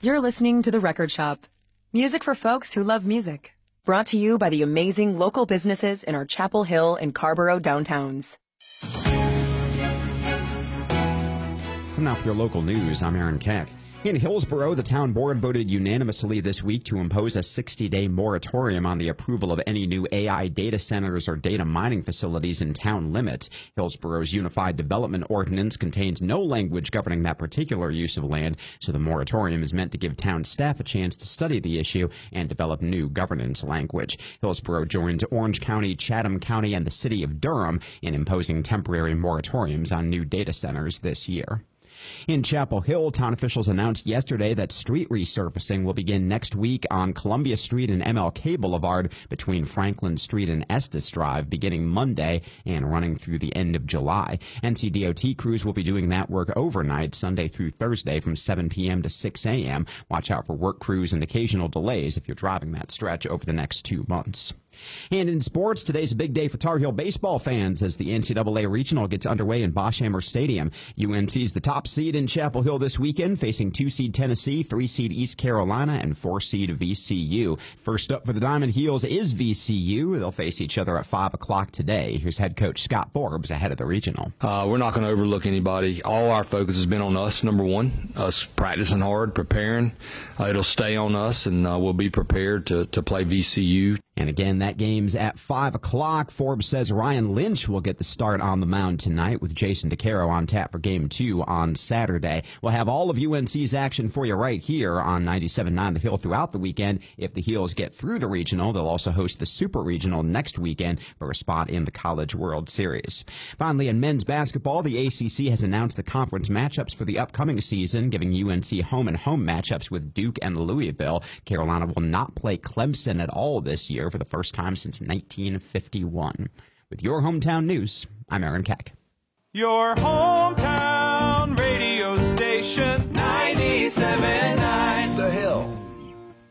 You're listening to The Record Shop. Music for folks who love music. Brought to you by the amazing local businesses in our Chapel Hill and Carborough downtowns. So now for your local news, I'm Aaron Keck. In Hillsborough, the town board voted unanimously this week to impose a 60-day moratorium on the approval of any new AI data centers or data mining facilities in town limits. Hillsborough's Unified Development Ordinance contains no language governing that particular use of land, so the moratorium is meant to give town staff a chance to study the issue and develop new governance language. Hillsborough joins Orange County, Chatham County, and the city of Durham in imposing temporary moratoriums on new data centers this year. In Chapel Hill, town officials announced yesterday that street resurfacing will begin next week on Columbia Street and MLK Boulevard between Franklin Street and Estes Drive, beginning Monday and running through the end of July. NCDOT crews will be doing that work overnight, Sunday through Thursday from 7 p.m. to 6 a.m. Watch out for work crews and occasional delays if you're driving that stretch over the next 2 months. And in sports, today's a big day for Tar Heel baseball fans as the NCAA Regional gets underway in Boschhammer Stadium. UNC's the top seed in Chapel Hill this weekend, facing 2-seed Tennessee, 3-seed East Carolina, and 4-seed VCU. First up for the Diamond Heels is VCU. They'll face each other at 5 o'clock today. Here's head coach Scott Forbes ahead of the Regional. We're not going to overlook anybody. All our focus has been on us, number one, us practicing hard, preparing. It'll stay on us, and we'll be prepared to play VCU. And again, that game's at 5 o'clock. Forbes says Ryan Lynch will get the start on the mound tonight with Jason DeCaro on tap for Game 2 on Saturday. We'll have all of UNC's action for you right here on 97.9 The Hill throughout the weekend. If the Heels get through the Regional, they'll also host the Super Regional next weekend for a spot in the College World Series. Finally, in men's basketball, the ACC has announced the conference matchups for the upcoming season, giving UNC home-and-home matchups with Duke and Louisville. Carolina will not play Clemson at all this year for the first time since 1951. With your hometown news, I'm Aaron Keck. Your hometown